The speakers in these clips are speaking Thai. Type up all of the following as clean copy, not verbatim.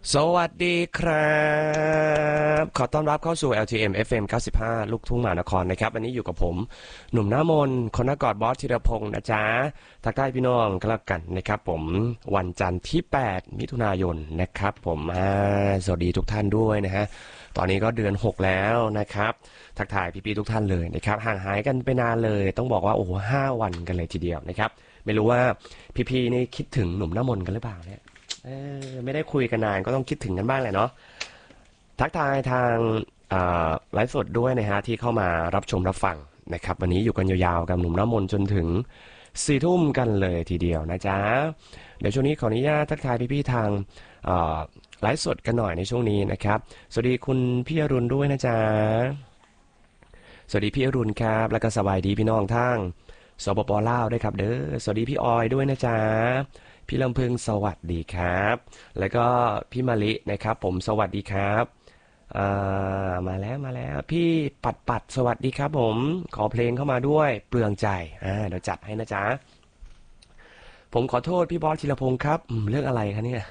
สวัสดีครับขอต้อนรับเข้าสู่ LTM FM 95ลูกทุ่งมหานครนะครับวันนี้อยู่กับผมหนุ่มหน้ามนคนนักกอดบอสธีรพงศ์นะจ๊ะทักทายพี่น้องกันแล้วกันนะครับผมวันจันทร์ที่8มิถุนายนนะครับผมสวัสดีทุกท่านด้วยนะฮะตอนนี้ก็เดือน6แล้วนะครับทักทายพี่ๆทุกท่านเลยนะครับห่างหายกันไปนานเลยต้องบอกว่าโอ้โห5 วันกันเลยทีเดียวนะครับไม่รู้ว่าพี่ๆนี่คิดถึงหนุ่มหน้ามนกันหรือเปล่าเนี่ยไม่ได้คุยกันนานก็ต้องคิดถึงกันบ้างแหละเนาะทักทายทางไลฟ์สดด้วยนะฮะที่เข้ามารับชมรับฟังนะครับวันนี้อยู่กันยาวๆกับหนุ่มน้ำมนต์จนถึง4 ทุ่มกันเลยทีเดียวนะจ๊ะเดี๋ยวช่วงนี้ขออนุญาตทักทายพี่ๆทางไลฟ์สดกันหน่อยในช่วงนี้นะครับสวัสดีคุณพี่อรุณด้วยนะจ๊ะสวัสดีพี่อรุณครับแล้วก็สบายดีพี่น้องทางสปปลาวด้วยครับเด้อสวัสดีพี่ออยด้วยนะจ๊ะพี่ลำพึงสวัสดีครับแล้วก็พี่มะลินะครับผมสวัสดีครับมาแล้วพี่ปัดสวัสดีครับผมขอเพลงเข้ามาด้วยเปลืองใจเดี๋ยวจัดให้นะจ๊ะผมขอโทษพี่บอสธีรพงศ์ครับเรื่องอะไรคะเนี่ย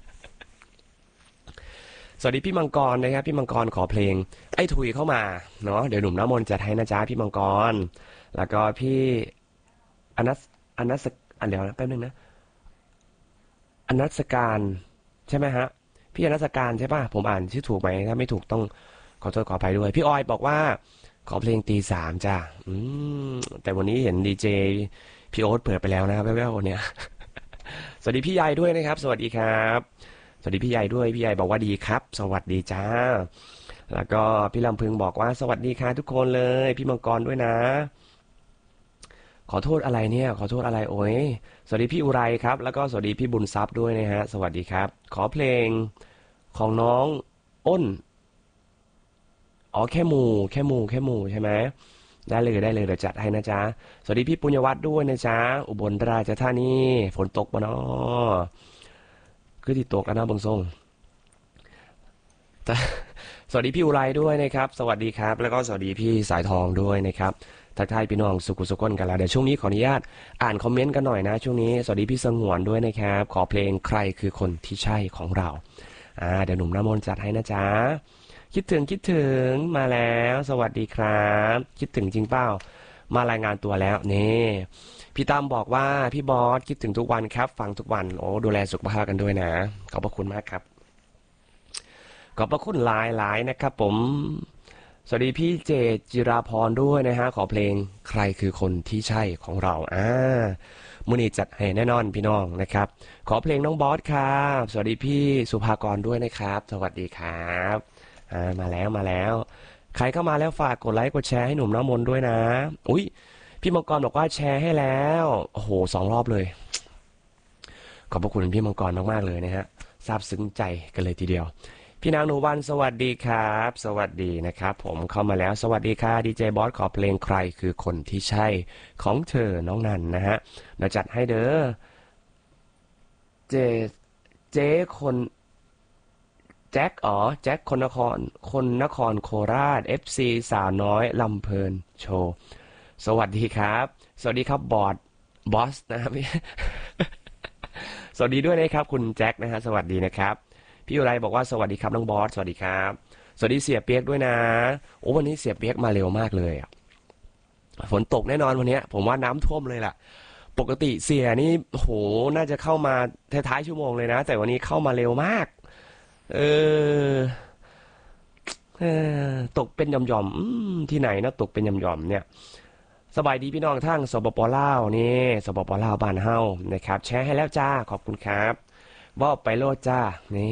สวัสดีพี่มังกรนะครับพี่มังกรขอเพลงไอ้ถุยเข้ามาเนาะเดี๋ยวหนุ่มน้ำมนต์จัดให้นะจ๊ะพี่มังกรแล้วก็พี่อนัสอนัสเดี๋ยวนะแป๊บนึงนะอนัสการใช่ไหมฮะพี่อนัสการใช่ป่ะผมอ่านชื่อถูกไหมถ้าไม่ถูกต้องขอโทษขออภัยด้วยพี่ออยบอกว่าขอเพลงตี 3จ้ะแต่วันนี้เห็นดีเจพี่โอ๊ตเปิดไปแล้วนะครับแว่วๆวันเนี้ยสวัสดีพี่ใหญ่ด้วยนะครับสวัสดีครับสวัสดีพี่ใหญ่ด้วยพี่ใหญ่บอกว่าดีครับสวัสดีจ้าแล้วก็พี่ลำพึงบอกว่าสวัสดีค่ะทุกคนเลยพี่มังกรด้วยนะขอโทษอะไรเนี่ยขอโทษอะไรโอ้ยสวัสดีพี่อุไรครับแล้วก็สวัสดีพี่บุญทรัพย์ด้วยนะฮะสวัสดีครับขอเพลงของน้องอ้นอ๋อแค่หมู่ใช่ไหมได้เลยเดี๋ยวจัดให้นะจ๊ะสวัสดีพี่ปุญญวัฒน์ด้วยนะจ๊ะอุบลราชธานีฝนตกปะเนาะคือที่ตกแล้วนะเบางทรงแต่สวัสดีพี่อุไรด้วยนะครับสวัสดีครับแล้วก็สวัสดีพี่สายทองด้วยนะครับทักทายพี่น้องสุขุสุขคนกันแล้วเดี๋ยวช่วงนี้ขออนุญาตอ่านคอมเมนต์กันหน่อยนะช่วงนี้สวัสดีพี่สงวนด้วยนะครับขอเพลงใครคือคนที่ใช่ของเราเดี๋ยวหนุ่มน้ำมนต์จัดให้นะจ๊ะคิดถึงมาแล้วสวัสดีครับคิดถึงจริงเปล่ามารายงานตัวแล้วนี่พี่ตั้มบอกว่าพี่บอสคิดถึงทุกวันครับฟังทุกวันโอ้ดูแลสุขภาพกันด้วยนะขอบพระคุณมากครับขอบพระคุณหลายนะครับผมสวัสดีพี่เจจิราพรด้วยนะฮะขอเพลงใครคือคนที่ใช่ของเรามื้อนี้จัดให้แน่นอนพี่น้องนะครับขอเพลงน้องบอสครับสวัสดีพี่สุภากรด้วยนะครับสวัสดีครับมาแล้วใครเข้ามาแล้วฝากกดไลค์กดแชร์ให้หนุ่มน้ำมนต์ด้วยนะอุ้ยพี่มังกรบอกว่าแชร์ให้แล้วโอ้โห2 รอบเลยขอบพระคุณพี่มังกรมากๆเลยนะฮะซาบซึ้งใจกันเลยทีเดียวพี่นางหนูวันสวัสดีครับสวัสดีนะครับผมเข้ามาแล้วสวัสดีค่ะดีเจบอสขอเพลงใครคือคนที่ใช่ของเธอน้องนันนะฮะเดี๋ยวจัดให้เด้อเจเจ๊คนแจ็คแจ็คคนนครโคราช FC สาวน้อยลำเพลินโชว์สวัสดีครับสวัสดีครับบอสนะครับพี่สวัสดีด้วยนะครับคุณแจ็คนะฮะสวัสดีนะครับพี่อุไรบอกว่าสวัสดีครับน้องบอสสวัสดีครับสวัสดีเสียเปียกด้วยนะโอ้วันนี้เสียเปียกมาเร็วมากเลยฝนตกแน่นอนวันนี้ผมว่าน้ำท่วมเลยล่ะปกติเสียนี่โหน่าจะเข้ามาท้ายๆชั่วโมงเลยนะแต่วันนี้เข้ามาเร็วมากเออเอตกเป็นหย่อมๆที่ไหนนะตกเป็นหย่อมๆเนี่ยสบายดีพี่น้องทั้งสปปลาวนี่สปปลาวบ้านเฮานะครับแชร์ให้แล้วจ้าขอบคุณครับว่าไปโลดจ้านี่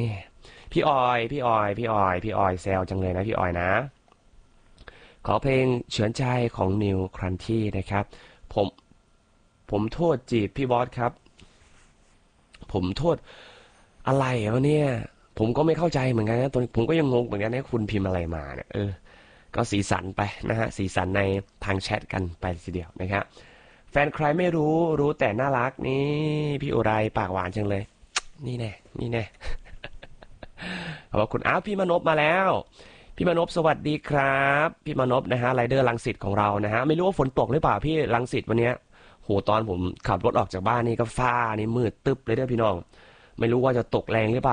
พี่ออยแซวจังเลยนะพี่ออยนะขอเพลงเฉือนใจของนิวครันที่นะครับผมผมโทษจีบพี่บอสครับผมโทษอะไรวะเนี่ยผมก็ไม่เข้าใจเหมือนกันนะตอนผมก็ยังงงเหมือนกันนะคุณพิมพ์อะไรมาเนี่ยก็สีสันไปนะฮะสีสันในทางแชทกันไปทีเดียวนะครับแฟนใครไม่รู้แต่น่ารักนี่พี่อุไรปากหวานจังเลยนี่แน่ขอบคุณพี่มนพมาแล้วพี่มนพสวัสดีครับพี่มนพนะฮะไรเดอร์รังสิตของเรานะฮะไม่รู้ว่าฝนตกหรือเปล่าพี่รังสิตวันนี้โหตอนผมขับรถออกจากบ้านนี่ก็ฟ้านี่มืดตึ๊บเลยเด้อพี่น้องไม่รู้ว่าจะตกแรงหรือเปล่า